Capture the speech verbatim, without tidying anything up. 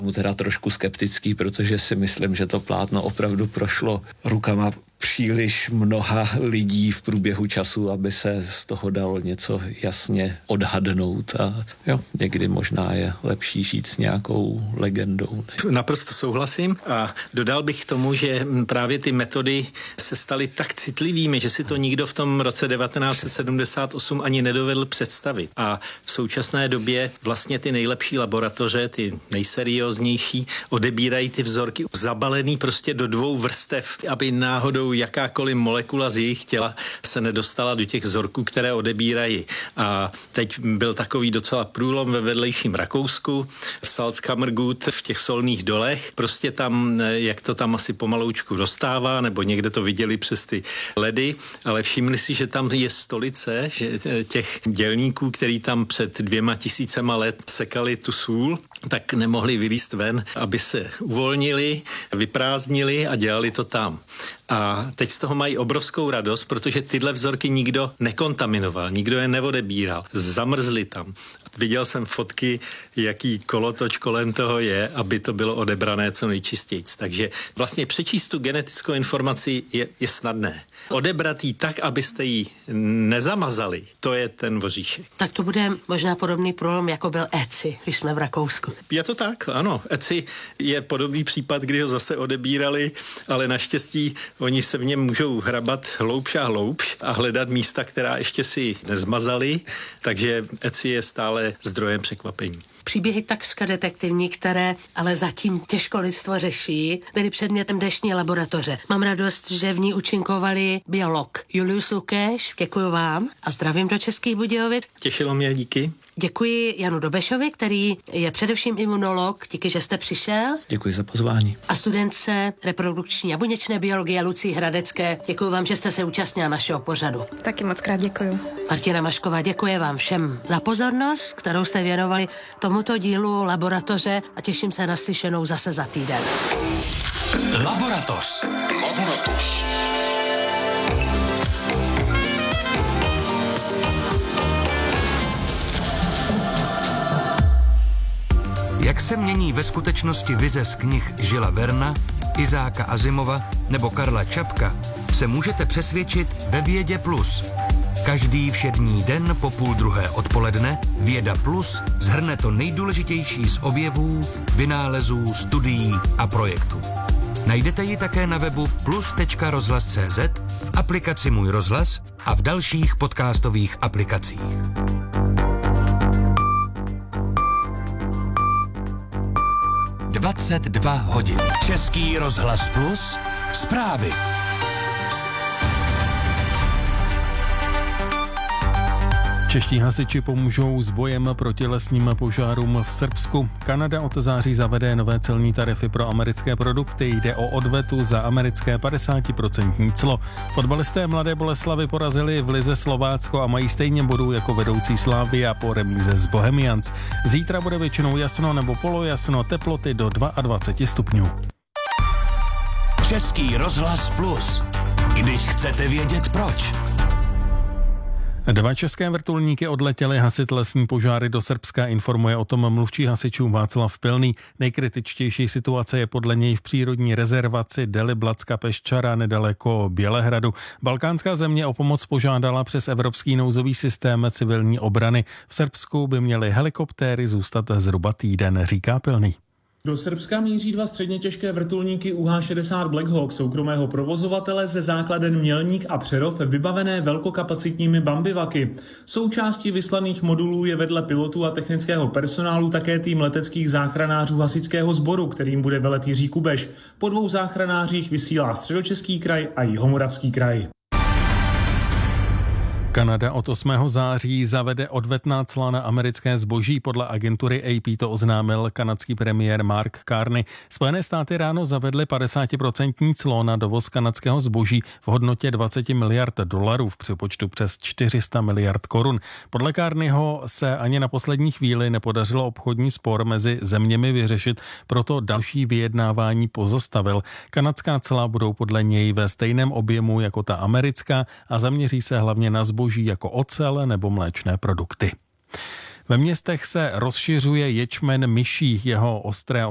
Teda trošku skeptický, protože si myslím, že to plátno opravdu prošlo rukama příliš mnoha lidí v průběhu času, aby se z toho dalo něco jasně odhadnout a jo, někdy možná je lepší žít s nějakou legendou. Ne? Naprosto souhlasím a dodal bych k tomu, že právě ty metody se staly tak citlivými, že si to nikdo v tom roce devatenáct set sedmdesát osm ani nedovedl představit. A v současné době vlastně ty nejlepší laboratoře, ty nejserióznější, odebírají ty vzorky zabalený prostě do dvou vrstev, aby náhodou jakákoliv molekula z jejich těla se nedostala do těch vzorků, které odebírají. A teď byl takový docela průlom ve vedlejším Rakousku, v Salzkammergut, v těch solných dolech. Prostě tam, jak to tam asi pomaloučku dostává, nebo někde to viděli přes ty ledy, ale všimli si, že tam je stolice že těch dělníků, který tam před dvěma tisícema let sekali tu sůl, tak nemohli vylízt ven, aby se uvolnili, vyprázdnili a dělali to tam. A teď z toho mají obrovskou radost, protože tyhle vzorky nikdo nekontaminoval, nikdo je neodebíral, zamrzli tam. Viděl jsem fotky, jaký kolotoč kolem toho je, aby to bylo odebrané co nejčistějc. Takže vlastně přečíst tu genetickou informaci je, je snadné. Odebrat ji tak, abyste ji nezamazali, to je ten voříšek. Tak to bude možná podobný průlom, jako byl ECI, když jsme v Rakousku. Je to tak, ano. ECI je podobný případ, kdy ho zase odebírali, ale naštěstí oni se v něm můžou hrabat hloubš a hloubš a hledat místa, která ještě si nezmazali, takže ECI je stále zdrojem překvapení. Příběhy takřka detektivní, které ale zatím těžko lidstvo řeší, byly předmětem dnešní laboratoře. Mám radost, že v ní účinkovali biolog Julius Lukáš. Děkuji vám a zdravím do Českých Budějovic. Těšilo mě, díky. Děkuji Janu Dobešovi, který je především imunolog. Díky, že jste přišel. Děkuji za pozvání. A studentce reprodukční a buněčné biologie Lucii Hradecké. Děkuji vám, že jste se účastnila našeho pořadu. Taky moc krát děkuji. Martina Mašková, děkuji vám všem za pozornost, kterou jste věnovali tomuto dílu Laboratoře a těším se na slyšenou zase za týden. Laboratoř. Laboratoř. Jak se mění ve skutečnosti vize z knih Žila Verna, Izáka Asimova nebo Karla Čapka, se můžete přesvědčit ve Vědě Plus. Každý všední den po půl druhé odpoledne Věda Plus shrne to nejdůležitější z objevů, vynálezů, studií a projektů. Najdete ji také na webu plus tečka rozhlas tečka cé zet, v aplikaci Můj rozhlas a v dalších podcastových aplikacích. dvacet dva hodin. Český rozhlas Plus. Zprávy. Čeští hasiči pomůžou s bojem proti lesním požárům v Srbsku. Kanada od září zavede nové celní tarify pro americké produkty. Jde o odvetu za americké padesát procent clo. Fotbalisté Mladé Boleslavi porazili v lize Slovácko a mají stejně bodů jako vedoucí Slavia po remíze z Bohemians. Zítra bude většinou jasno nebo polojasno, teploty do dvacet dva stupňů. Český rozhlas Plus. Když chcete vědět proč. Dva české vrtulníky odletěly hasit lesní požáry do Srbska, informuje o tom mluvčí hasičů Václav Pilný. Nejkritičtější situace je podle něj v přírodní rezervaci Deliblatska Peščara nedaleko Bělehradu. Balkánská země o pomoc požádala přes evropský nouzový systém civilní obrany. V Srbsku by měly helikoptéry zůstat zhruba týden, říká Pilný. Do Srbska míří dva středně těžké vrtulníky U H šedesát Black Hawk soukromého provozovatele ze základen Mělník a Přerov vybavené velkokapacitními bambivaky. Součástí vyslaných modulů je vedle pilotů a technického personálu také tým leteckých záchranářů hasičského sboru, kterým bude velet Jiří Kubeš. Po dvou záchranářích vysílá Středočeský kraj a Jihomoravský kraj. Kanada od osmého září zavede odvetná cla na americké zboží. Podle agentury A P to oznámil kanadský premiér Mark Carney. Spojené státy ráno zavedly padesát procent clo na dovoz kanadského zboží v hodnotě dvacet miliard dolarů v přepočtu přes čtyři sta miliard korun. Podle Carneyho se ani na poslední chvíli nepodařilo obchodní spor mezi zeměmi vyřešit, proto další vyjednávání pozastavil. Kanadská cla budou podle něj ve stejném objemu jako ta americká a zaměří se hlavně na zboží jako ocel nebo mléčné produkty. Ve městech se rozšiřuje ječmen myší, jeho ostré